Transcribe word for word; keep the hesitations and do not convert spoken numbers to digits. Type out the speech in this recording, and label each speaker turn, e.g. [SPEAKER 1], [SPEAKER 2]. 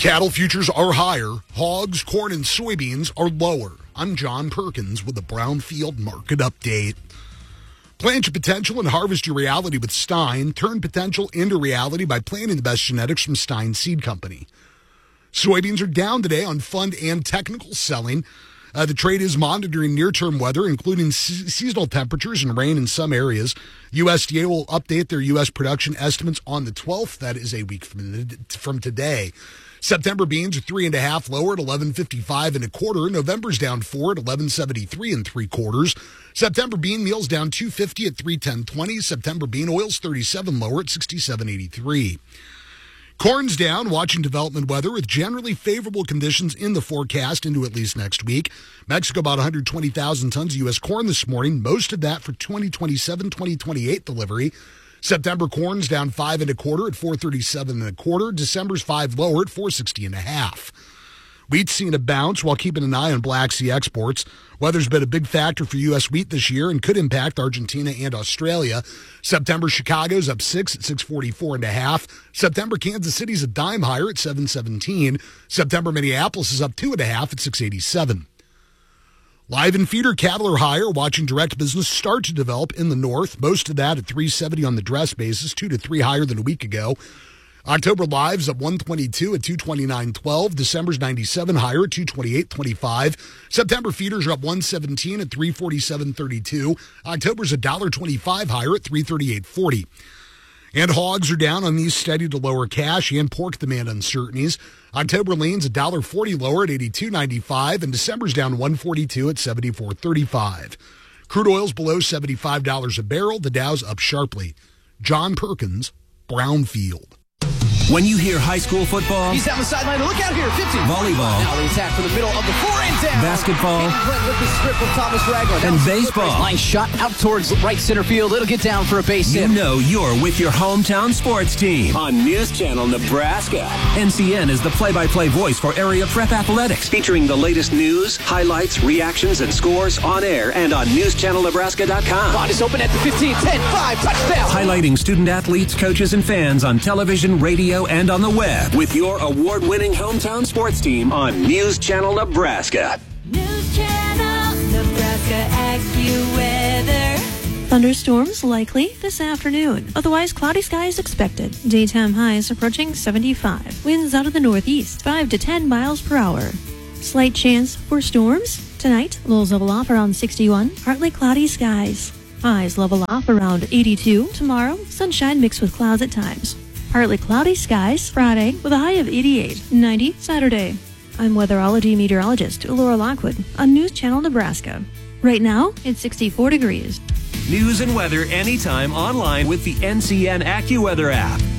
[SPEAKER 1] Cattle futures are higher. Hogs, corn, and soybeans are lower. I'm John Perkins with the Brownfield Market Update. Plant your potential and harvest your reality with Stein. Turn potential into reality by planting the best genetics from Stein Seed Company. Soybeans are down today on fund and technical selling. Uh, the trade is monitoring near-term weather, including se- seasonal temperatures and rain in some areas. U S D A will update their U S production estimates on the twelfth. That is a week from, the, from today. September beans are three and a half lower at eleven fifty-five and a quarter. November's down four at eleven seventy-three and three quarters. September bean meal's down two fifty at three ten twenty. September bean oil's thirty-seven lower at sixty-seven eighty-three. Corn's down, watching development weather with generally favorable conditions in the forecast into at least next week. Mexico about one hundred twenty thousand tons of U S corn this morning, most of that for twenty twenty-seven twenty twenty-eight delivery. September corn's down five and a quarter at four thirty-seven and a quarter. December's five lower at four sixty and a half. Wheat's seen a bounce while keeping an eye on Black Sea exports. Weather's been a big factor for U S wheat this year and could impact Argentina and Australia. September Chicago's up six at six forty-four and a half. September Kansas City's a dime higher at seven seventeen. September Minneapolis is up two and a half at six eighty-seven. Live and feeder cattle are higher, watching direct business start to develop in the north. Most of that at three seventy on the dress basis, two to three higher than a week ago. October lives up one twenty-two at two twenty-nine twelve. December's ninety-seven higher at two twenty-eight twenty-five. September feeders are up one seventeen at three forty-seven thirty-two. October's one dollar twenty-five higher at three thirty-eight forty. And hogs are down on these steady to lower cash and pork demand uncertainties. October lean's one dollar forty lower at eighty-two ninety-five, and December's down one forty-two at seventy-four thirty-five. Crude oil's below seventy-five dollars a barrel. The Dow's up sharply. John Perkins, Brownfield.
[SPEAKER 2] When you hear high school football,
[SPEAKER 3] he's down the sideline. Look out here, fifty.
[SPEAKER 2] Volleyball.
[SPEAKER 3] Now the attack for the middle of the floor and down.
[SPEAKER 2] Basketball.
[SPEAKER 3] With the strip of Thomas Ragland.
[SPEAKER 2] And baseball.
[SPEAKER 3] Line shot out towards right center field. It'll get down for a base hit.
[SPEAKER 2] You know you're with your hometown sports team
[SPEAKER 4] on News Channel Nebraska.
[SPEAKER 2] N C N is the play-by-play voice for area prep athletics,
[SPEAKER 4] featuring the latest news, highlights, reactions, and scores on air and on news channel nebraska dot com.
[SPEAKER 3] Bond is open at the fifteen, ten, five, touchdown.
[SPEAKER 2] Highlighting student athletes, coaches, and fans on television, radio, and on the web.
[SPEAKER 4] With your award-winning hometown sports team on News Channel Nebraska.
[SPEAKER 5] News Channel Nebraska AccuWeather.
[SPEAKER 6] Thunderstorms likely this afternoon. Otherwise, cloudy skies expected. Daytime highs approaching seventy-five. Winds out of the northeast, five to ten miles per hour. Slight chance for storms. Tonight, lows level off around sixty-one. Partly cloudy skies. Highs level off around eighty-two. Tomorrow, sunshine mixed with clouds at times. Partly cloudy skies Friday with a high of eighty-eight. ninety Saturday. I'm weatherology meteorologist Laura Lockwood on News Channel Nebraska. Right now, it's sixty-four degrees.
[SPEAKER 2] News and weather anytime online with the N C N AccuWeather app.